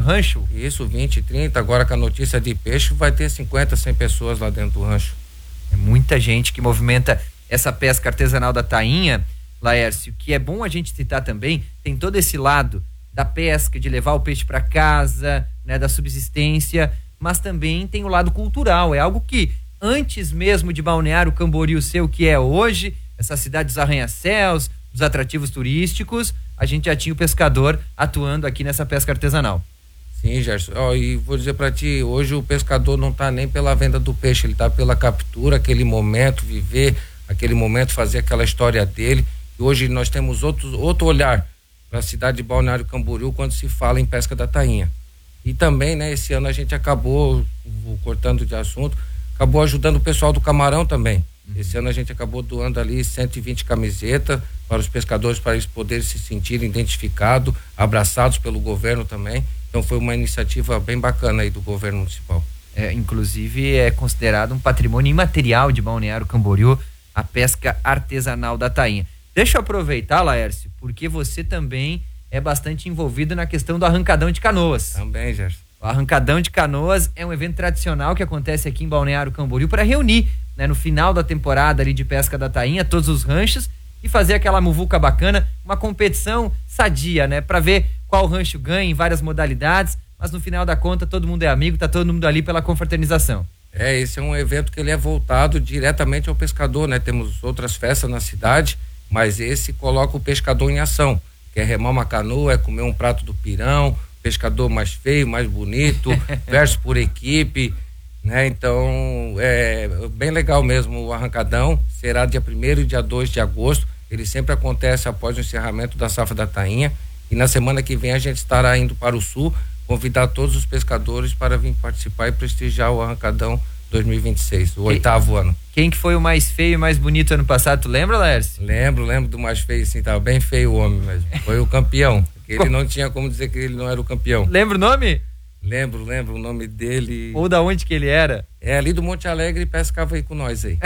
rancho? Isso, 20, 30, agora com a notícia de peixe vai ter 50, 100 pessoas lá dentro do rancho. É muita gente que movimenta essa pesca artesanal da tainha, Laércio, que é bom a gente citar também, tem todo esse lado da pesca, de levar o peixe para casa, né, da subsistência, mas também tem o lado cultural, é algo que antes mesmo de Balneário Camboriú ser o que é hoje, essa cidade dos arranha-céus, dos atrativos turísticos, a gente já tinha o pescador atuando aqui nessa pesca artesanal. Sim, Gerson. E vou dizer para ti, hoje o pescador não tá nem pela venda do peixe, ele tá pela captura, aquele momento, viver aquele momento, fazer aquela história dele. E hoje nós temos outro olhar para a cidade de Balneário Camboriú quando se fala em pesca da tainha. E também, né, esse ano a gente acabou, cortando de assunto, acabou ajudando o pessoal do camarão também. Esse ano a gente acabou doando ali 120 camisetas para os pescadores, para eles poderem se sentirem identificados, abraçados pelo governo também. Então foi uma iniciativa bem bacana aí do governo municipal. Inclusive é considerado um patrimônio imaterial de Balneário Camboriú, a pesca artesanal da tainha. Deixa eu aproveitar, Laércio, porque você também é bastante envolvido na questão do arrancadão de canoas. Também, Gerson. O arrancadão de canoas é um evento tradicional que acontece aqui em Balneário Camboriú para reunir, né, no final da temporada ali de pesca da tainha, todos os ranchos e fazer aquela muvuca bacana, uma competição sadia, né, para ver qual rancho ganha em várias modalidades, mas no final da conta todo mundo é amigo, tá todo mundo ali pela confraternização. Esse é um evento que ele é voltado diretamente ao pescador, né? Temos outras festas na cidade, mas esse coloca o pescador em ação, que é remar uma canoa, é comer um prato do pirão, pescador mais feio, mais bonito, versus por equipe, né? Então é bem legal mesmo o arrancadão. Será dia 1º e dia 2 de agosto. Ele sempre acontece após o encerramento da safra da tainha, e na semana que vem a gente estará indo para o sul, convidar todos os pescadores para vir participar e prestigiar o arrancadão 2026, o 8º ano. Quem que foi o mais feio e mais bonito ano passado, tu lembra, Laércio? Lembro do mais feio, sim, tava bem feio o homem mesmo. Foi o campeão. Ele não tinha como dizer que ele não era o campeão. Lembra o nome? Lembro o nome dele. Ou da onde que ele era? É ali do Monte Alegre, e pescava aí com nós aí.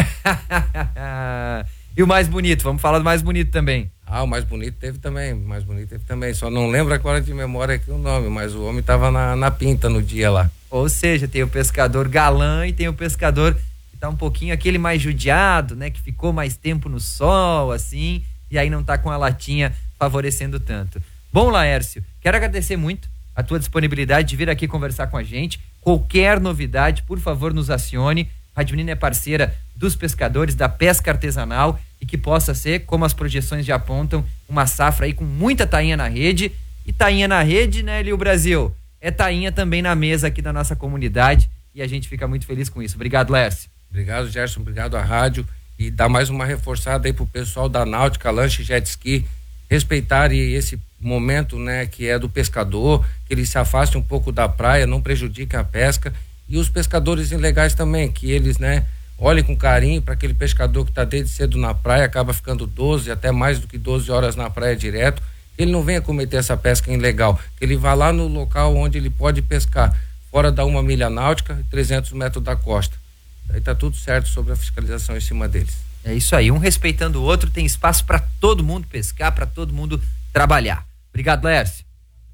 E o mais bonito, vamos falar do mais bonito também. O mais bonito teve também, só não lembro agora de memória aqui o nome, mas o homem tava na pinta no dia lá. Ou seja, tem o pescador galã e tem o pescador que tá um pouquinho aquele mais judiado, né, que ficou mais tempo no sol, assim, e aí não tá com a latinha favorecendo tanto. Bom, Laércio, quero agradecer muito a tua disponibilidade de vir aqui conversar com a gente. Qualquer novidade, por favor, nos acione. Rádio Menina é parceira dos pescadores, da pesca artesanal, e que possa ser, como as projeções já apontam, uma safra aí com muita tainha na rede. E tainha na rede, né, Lio Brasil? É tainha também na mesa aqui da nossa comunidade, e a gente fica muito feliz com isso. Obrigado, Laércio. Obrigado, Gerson, obrigado à rádio, e dá mais uma reforçada aí pro pessoal da Náutica, Lanche Jet Ski, respeitarem esse momento, né, que é do pescador, que ele se afaste um pouco da praia, não prejudique a pesca. E os pescadores ilegais também, que eles, né, olhem com carinho para aquele pescador que está desde cedo na praia, acaba ficando 12, até mais do que 12 horas na praia direto. Ele não venha cometer essa pesca ilegal, que ele vá lá no local onde ele pode pescar, fora da 1 milha náutica, 300 metros da costa. Aí tá tudo certo sobre a fiscalização em cima deles. É isso aí, um respeitando o outro, tem espaço para todo mundo pescar, para todo mundo trabalhar. Obrigado, Laércio.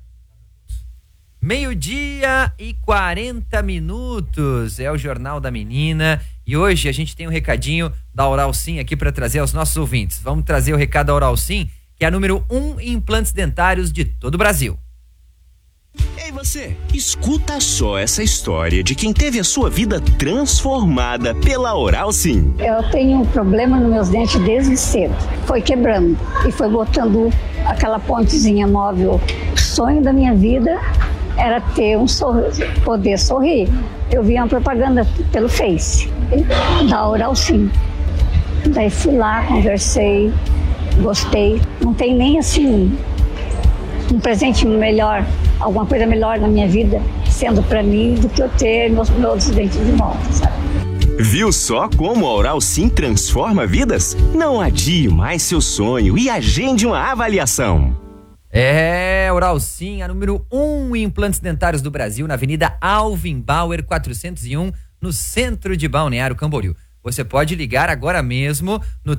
12:40, é o Jornal da Menina, e hoje a gente tem um recadinho da Oral Sim aqui para trazer aos nossos ouvintes. Vamos trazer o recado da Oral Sim, que é a número 1 em implantes dentários de todo o Brasil. Ei você, escuta só essa história de quem teve a sua vida transformada pela Oral Sim. Eu tenho um problema nos meus dentes desde cedo. Foi quebrando e foi botando aquela pontezinha móvel. O sonho da minha vida era ter poder sorrir. Eu vi uma propaganda pelo Face, da Oral Sim. Daí fui lá, conversei, gostei. Não tem nem assim um presente melhor, alguma coisa melhor na minha vida, sendo para mim, do que eu ter meus dentes de volta, sabe? Viu só como a Oral Sim transforma vidas? Não adie mais seu sonho e agende uma avaliação. Oral Sim, a número 1 em implantes dentários do Brasil, na Avenida Alvin Bauer 401, no centro de Balneário Camboriú. Você pode ligar agora mesmo no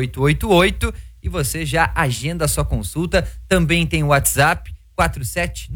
3047-8888 e você já agenda a sua consulta. Também tem o WhatsApp 47